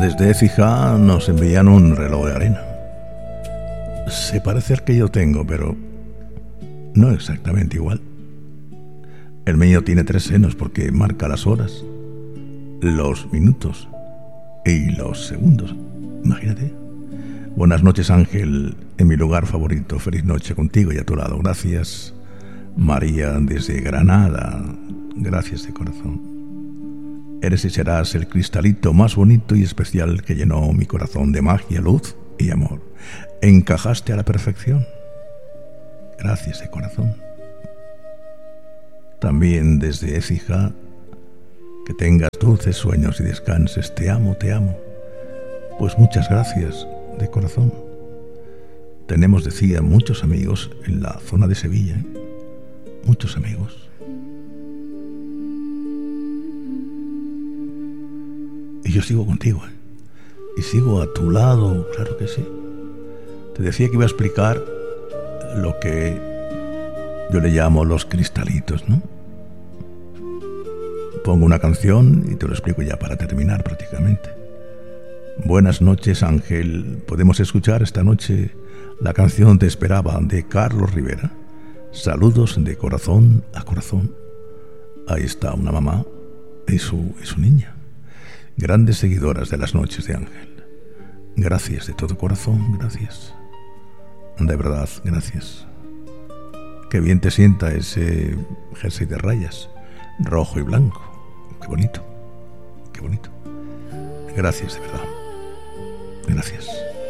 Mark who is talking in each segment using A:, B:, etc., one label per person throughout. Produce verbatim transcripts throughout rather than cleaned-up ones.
A: Desde Écija nos envían un reloj de arena. Se parece al que yo tengo, pero no exactamente igual. El mío tiene tres senos porque marca las horas, los minutos y los segundos. Imagínate. Buenas noches, Ángel, en mi lugar favorito. Feliz noche contigo y a tu lado. Gracias, María, desde Granada. Gracias de corazón. Eres y serás el cristalito más bonito y especial que llenó mi corazón de magia, luz y amor. Encajaste a la perfección. Gracias de corazón. También desde Écija, que tengas dulces sueños y descanses. Te amo, te amo. Pues muchas gracias de corazón. Tenemos, decía, muchos amigos en la zona de Sevilla, ¿eh? Muchos amigos. Y yo sigo contigo, ¿eh? Y sigo a tu lado, claro que sí. Te decía que iba a explicar lo que yo le llamo los cristalitos, ¿no? Pongo una canción y te lo explico ya para terminar prácticamente. Buenas noches, Ángel. Podemos escuchar esta noche la canción Te esperaba de Carlos Rivera. Saludos de corazón a corazón. Ahí está una mamá y su, y su niña, grandes seguidoras de las noches de Ángel. Gracias de todo corazón, gracias. De verdad, gracias. Qué bien te sienta ese jersey de rayas, rojo y blanco. Qué bonito, qué bonito. Gracias, de verdad. Gracias.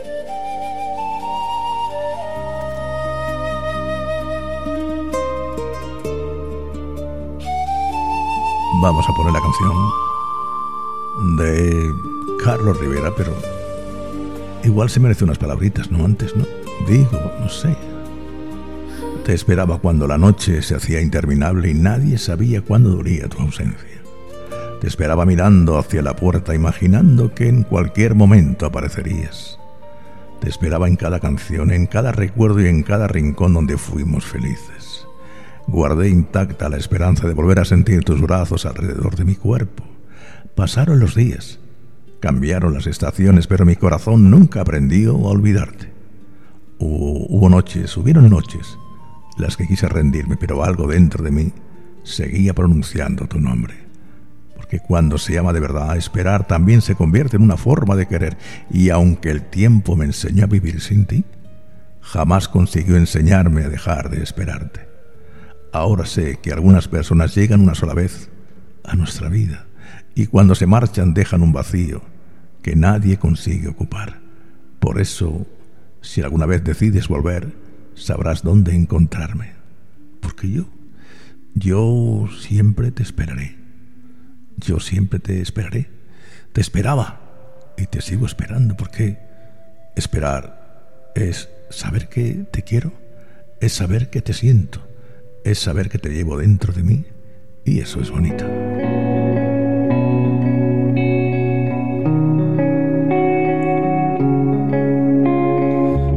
A: Vamos a poner la canción de Carlos Rivera, pero igual se merece unas palabritas, ¿no? Antes, ¿no? Digo, no sé. Te esperaba cuando la noche se hacía interminable y nadie sabía cuándo duría tu ausencia. Te esperaba mirando hacia la puerta, imaginando que en cualquier momento aparecerías. Te esperaba en cada canción, en cada recuerdo y en cada rincón donde fuimos felices. Guardé intacta la esperanza de volver a sentir tus brazos alrededor de mi cuerpo. Pasaron los días, cambiaron las estaciones, pero mi corazón nunca aprendió a olvidarte. Hubo, hubo noches, hubieron noches, las que quise rendirme, pero algo dentro de mí seguía pronunciando tu nombre. Porque cuando se ama de verdad, esperar también se convierte en una forma de querer. Y aunque el tiempo me enseñó a vivir sin ti, jamás consiguió enseñarme a dejar de esperarte. Ahora sé que algunas personas llegan una sola vez a nuestra vida y cuando se marchan dejan un vacío que nadie consigue ocupar. Por eso, si alguna vez decides volver, sabrás dónde encontrarme. Porque yo, yo siempre te esperaré. Yo siempre te esperaré. Te esperaba y te sigo esperando, porque esperar es saber que te quiero, es saber que te siento, es saber que te llevo dentro de mí, y eso es bonito.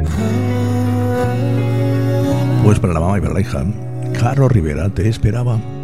A: Pues para la mamá y para la hija, Carlos Rivera, Te esperaba.